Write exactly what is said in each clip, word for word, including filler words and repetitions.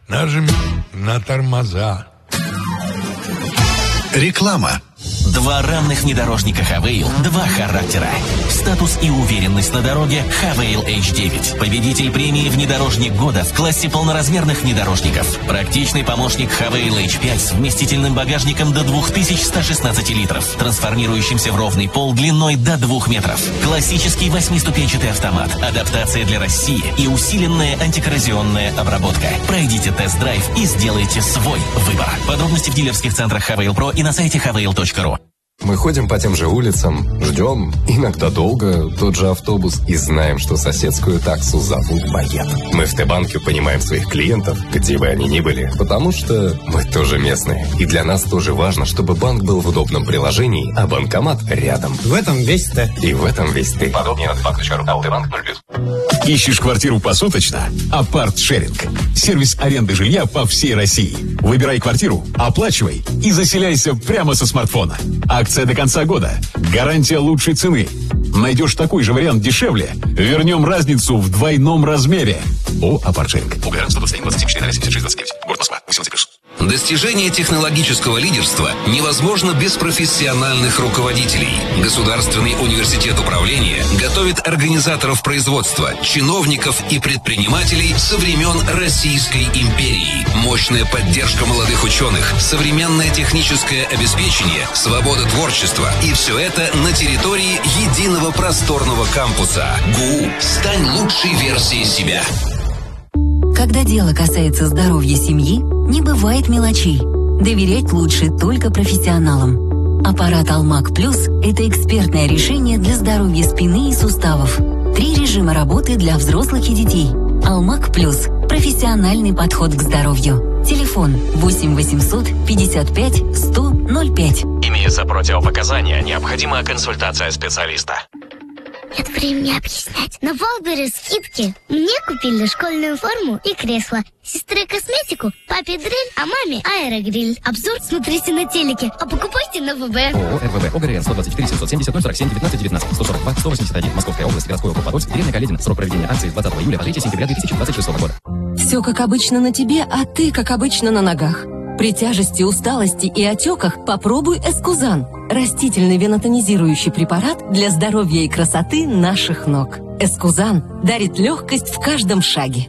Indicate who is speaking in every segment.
Speaker 1: нажми на тормоза.
Speaker 2: Реклама.
Speaker 3: Два равных внедорожника Хавейл, два характера. Статус и уверенность на дороге Хавейл эйч девять. Победитель премии «Внедорожник года» в классе полноразмерных внедорожников. Практичный помощник Хавейл эйч пять с вместительным багажником до две тысячи сто шестнадцать литров, трансформирующимся в ровный пол длиной до двух метров. Классический восьмиступенчатый автомат, адаптация для России и усиленная антикоррозионная обработка. Пройдите тест-драйв и сделайте свой выбор. Подробности в дилерских центрах Хавейл Про и на сайте хавейл точка ру.
Speaker 4: Мы ходим по тем же улицам, ждем, иногда долго, тот же автобус, и знаем, что соседскую таксу зовут Боед. Мы в Т-банке понимаем своих клиентов, где бы они ни были, потому что мы тоже местные. И для нас тоже важно, чтобы банк был в удобном приложении, а банкомат рядом.
Speaker 5: В этом весь Т.
Speaker 4: И в этом весь Ты. Подробнее на т банк точка ру. Т-банк ноль плюс.
Speaker 2: Ищешь квартиру посуточно? Апарт-шеринг. Сервис аренды жилья по всей России. Выбирай квартиру, оплачивай и заселяйся прямо со смартфона. Акция до конца года. Гарантия лучшей цены. Найдешь такой же вариант дешевле, вернем разницу в двойном размере. О, апарт-шеринг.
Speaker 6: Угар сто двадцать один двадцать четыре семьдесят шесть двадцать девять. Город Москва. восемнадцать плюс. Достижение технологического лидерства невозможно без профессиональных руководителей. Государственный университет управления готовит организаторов производства, чиновников и предпринимателей со времен Российской империи. Мощная поддержка молодых ученых, современное техническое обеспечение, свобода творчества. И все это на территории единого просторного кампуса. ГУ. Стань лучшей версией себя.
Speaker 7: Когда дело касается здоровья семьи, не бывает мелочей. Доверять лучше только профессионалам. Аппарат Алмак Плюс – это экспертное решение для здоровья спины и суставов. Три режима работы для взрослых и детей. Алмак Плюс – профессиональный подход к здоровью. Телефон восемь восемьсот пятьдесят пять сто ноль пять.
Speaker 3: Имеются противопоказания, необходима консультация специалиста.
Speaker 8: Нет времени объяснять. На Валбере скидки. Мне купили школьную форму и кресло. Сестре косметику, папе дрель, а маме аэрогриль. Обзор смотрите на телеке, а покупайте на ВВ.
Speaker 9: ООО РВВ ОГРН сто двадцать четыре семьсот семьдесят ноль сорок семь девятнадцать девятнадцать сто сорок два сто восемьдесят один Московская область, городской округ Подольск, деревня Каледина. Срок проведения акции с двадцатого июля по третьего сентября две тысячи двадцать шестого года.
Speaker 10: Все как обычно на тебе, а ты как обычно на ногах. При тяжести, усталости и отеках попробуй Эскузан. Растительный венотонизирующий препарат для здоровья и красоты наших ног. Эскузан дарит легкость в каждом шаге.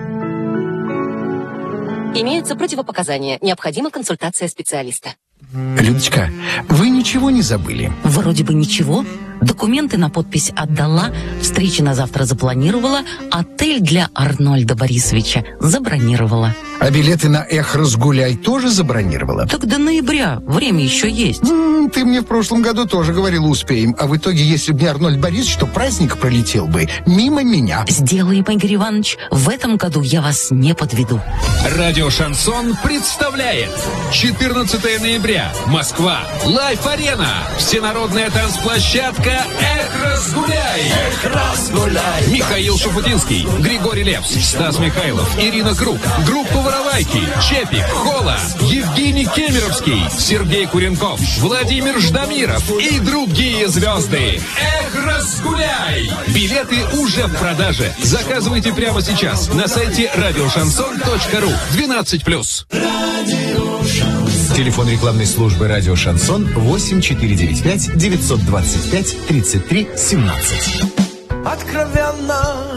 Speaker 10: Имеются противопоказания. Необходима консультация специалиста.
Speaker 2: Людочка, вы ничего не забыли?
Speaker 11: Вроде бы ничего. Документы на подпись отдала, встречи на завтра запланировала, отель для Арнольда Борисовича забронировала.
Speaker 2: А билеты на «Эх, разгуляй» тоже забронировала?
Speaker 11: Так до ноября, время еще есть.
Speaker 2: М-м, ты мне в прошлом году тоже говорила, успеем. А в итоге, если бы не Арнольд Борисович, то праздник пролетел бы мимо меня.
Speaker 11: Сделаем, Игорь Иванович, в этом году я вас не подведу.
Speaker 12: Радио «Шансон» представляет четырнадцатого ноября. Москва. Лайф-арена. Всенародная танцплощадка «Эх, разгуляй». Эх, разгуляй. Михаил Шуфутинский, Григорий Лепс, Стас Михайлов, Ирина Круг, группа «Воровайки», Чепик, Хола, Евгений Кемеровский, Сергей Куренков, Владимир Ждамиров и другие звезды. Эх, разгуляй. Билеты уже в продаже. Заказывайте прямо сейчас на сайте радиошансон точка ру. двенадцать плюс.
Speaker 13: Телефон рекламной службы «Радио Шансон» восемь четыре девять пять девятьсот двадцать пять тридцать три семнадцать.
Speaker 14: Откровенно,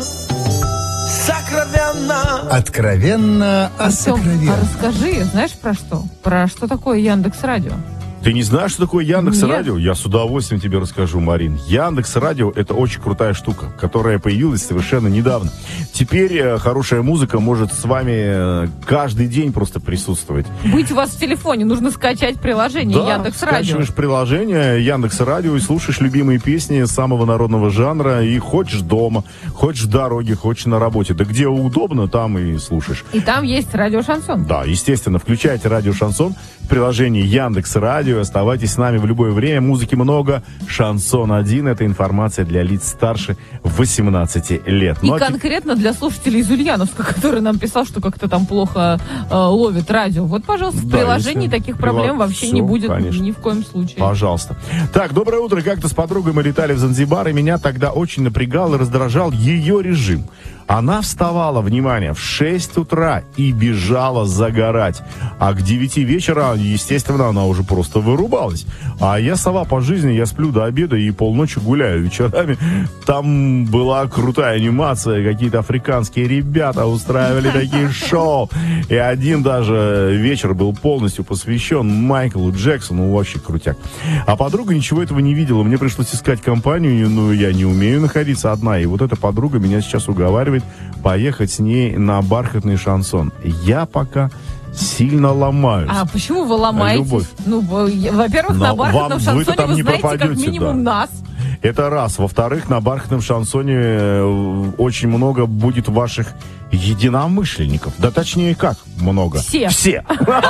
Speaker 14: сокровенно.
Speaker 13: Откровенно, а сокровенно.
Speaker 15: А расскажи, знаешь про что? Про что такое Яндекс.Радио?
Speaker 16: Ты не знаешь, что такое Яндекс.Радио? Я с удовольствием тебе расскажу, Марин. Яндекс.Радио — это очень крутая штука, которая появилась совершенно недавно. Теперь э, хорошая музыка может с вами э, каждый день просто присутствовать.
Speaker 15: Быть у вас в телефоне, нужно скачать приложение
Speaker 16: да,
Speaker 15: Яндекс.Радио.
Speaker 16: скачиваешь приложение Яндекс.Радио и слушаешь любимые песни самого народного жанра. И хочешь дома, хочешь в дороге, хочешь на работе. Да где удобно, там и слушаешь.
Speaker 15: И там есть радио Шансон.
Speaker 16: Да, естественно, включайте радио Шансон в приложении Яндекс.Радио. Оставайтесь с нами в любое время. Музыки много. Шансон один. Это информация для лиц старше восемнадцати лет.
Speaker 15: И
Speaker 16: ну,
Speaker 15: конкретно а... для слушателей из Ульяновска, который нам писал, что как-то там плохо э, ловит радио. Вот, пожалуйста, в да, приложении таких проблем прила... вообще Все, не будет конечно. Ни в коем случае.
Speaker 16: Пожалуйста. Так, доброе утро. Как-то с подругой мы летали в Занзибар, и меня тогда очень напрягал и раздражал ее режим. Она вставала, внимание, в шесть утра и бежала загорать. А к девяти вечера, естественно, она уже просто вырубалась. А я сова по жизни, я сплю до обеда и полночи гуляю вечерами. Там была крутая анимация, какие-то африканские ребята устраивали такие шоу. И один даже вечер был полностью посвящен Майклу Джексону, вообще крутяк. А подруга ничего этого не видела. Мне пришлось искать компанию, но я не умею находиться одна. И вот эта подруга меня сейчас уговаривает поехать с ней на бархатный шансон. Я пока сильно ломаюсь.
Speaker 15: А почему вы ломаетесь?
Speaker 16: Любовь.
Speaker 15: Ну, во-первых,
Speaker 16: Но
Speaker 15: на бархатном
Speaker 16: вам,
Speaker 15: шансоне
Speaker 16: вы, там
Speaker 15: вы
Speaker 16: не
Speaker 15: знаете
Speaker 16: пропадете,
Speaker 15: как минимум
Speaker 16: да.
Speaker 15: нас.
Speaker 16: Это раз. Во-вторых, на бархатном шансоне очень много будет ваших единомышленников. Да точнее как много?
Speaker 15: Все.
Speaker 16: Все.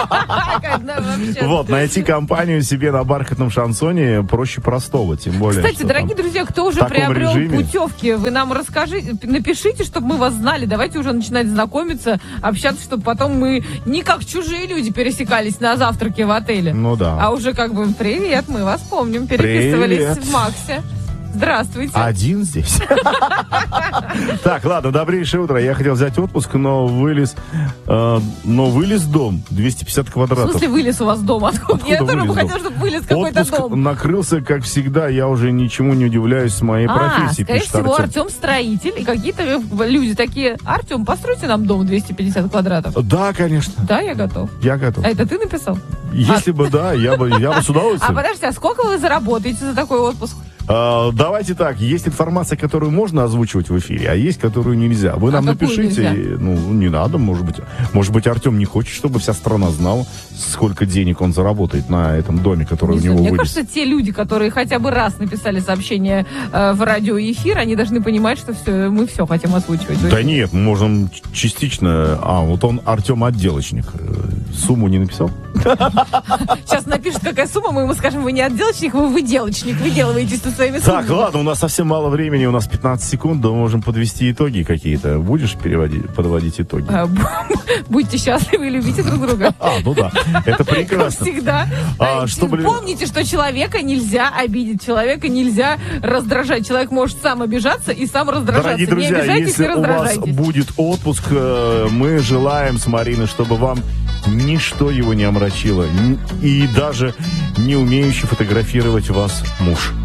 Speaker 16: Вот, найти компанию себе на бархатном шансоне проще простого, тем более.
Speaker 15: Кстати, дорогие друзья, кто уже приобрел путевки, вы нам расскажите, напишите, чтобы мы вас знали. Давайте уже начинать знакомиться, общаться, чтобы потом мы не как чужие люди пересекались на завтраке в отеле.
Speaker 16: Ну да.
Speaker 15: А уже как бы привет, мы вас помним, переписывались в Максе. Здравствуйте.
Speaker 16: Один здесь. Так, ладно, добрейшее утро. Я хотел взять отпуск, но вылез, э, но вылез дом двести пятьдесят квадратов.
Speaker 15: В смысле вылез у вас дом? Откуда? Откуда я тоже бы хотела, чтобы вылез какой-то
Speaker 16: отпуск
Speaker 15: дом.
Speaker 16: Накрылся, как всегда. Я уже ничему не удивляюсь с моей
Speaker 15: а,
Speaker 16: профессией.
Speaker 15: скорее всего, Артем. Артем строитель, и какие-то люди такие: Артем, постройте нам дом двести пятьдесят квадратов.
Speaker 16: Да, конечно.
Speaker 15: Да, я готов.
Speaker 16: Я готов.
Speaker 15: А это ты написал?
Speaker 16: Если
Speaker 15: а.
Speaker 16: бы, да, я бы, я бы с удовольствием.
Speaker 15: А подожди, а сколько вы заработаете за такой отпуск?
Speaker 16: Uh, давайте так, есть информация, которую можно озвучивать в эфире, а есть, которую нельзя. Вы а нам напишите, и, ну, не надо, может быть, может быть, Артем не хочет, чтобы вся страна знала, сколько денег он заработает на этом доме, который не у него
Speaker 15: Мне
Speaker 16: выйдет.
Speaker 15: кажется, те люди, которые хотя бы раз написали сообщение э, в радиоэфир, они должны понимать, что все, мы все хотим озвучивать.
Speaker 16: Да нет, мы можем частично. А, вот он, Артем, отделочник. Сумму не написал?
Speaker 15: Сейчас напишет, какая сумма, мы ему скажем: вы не отделочник, вы выделочник, выделываетесь со своими суммами.
Speaker 16: Так, ладно, у нас совсем мало времени, у нас пятнадцать секунд, да мы можем подвести итоги какие-то. Будешь переводить, подводить итоги?
Speaker 15: А, будьте счастливы и любите друг друга.
Speaker 16: А, ну да, это прекрасно.
Speaker 15: Как всегда.
Speaker 16: А, что,
Speaker 15: Помните, что человека нельзя обидеть, человека нельзя раздражать. Человек может сам обижаться и сам раздражаться.
Speaker 16: Дорогие друзья,
Speaker 15: не обижайтесь
Speaker 16: если
Speaker 15: и раздражайтесь.
Speaker 16: У вас будет отпуск, мы желаем с Мариной, чтобы вам ничто его не омрачило. И даже не умеющий фотографировать вас муж.